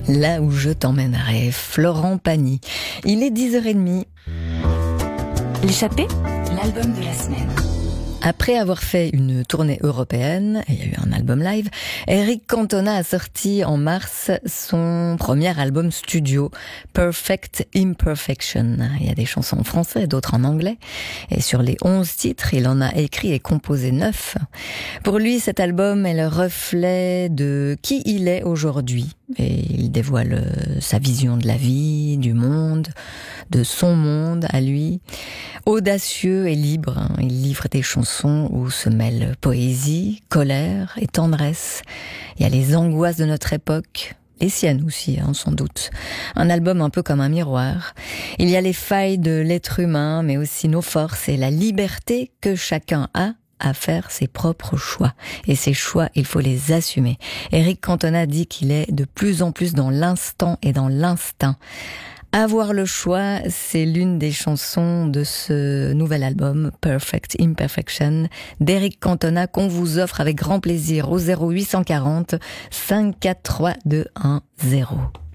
Là où je t'emmènerai, Florent Pagny. Il est 10h30. L'échappée, l'album de la semaine. Après avoir fait une tournée européenne, il y a eu un album live, Eric Cantona a sorti en mars son premier album studio, Perfect Imperfection. Il y a des chansons en français, d'autres en anglais. Et sur les 11 titres, il en a écrit et composé 9. Pour lui, cet album est le reflet de qui il est aujourd'hui. Et il dévoile sa vision de la vie, du monde, de son monde à lui. Audacieux et libre, il livre des chansons où se mêlent poésie, colère et tendresse. Il y a les angoisses de notre époque, les siennes aussi, sans doute. Un album un peu comme un miroir. Il y a les failles de l'être humain, mais aussi nos forces et la liberté que chacun a à faire ses propres choix. Et ces choix, il faut les assumer. Eric Cantona dit qu'il est de plus en plus dans l'instant et dans l'instinct. Avoir le choix, c'est l'une des chansons de ce nouvel album, Perfect Imperfection, d'Eric Cantona, qu'on vous offre avec grand plaisir au 0840 543 210.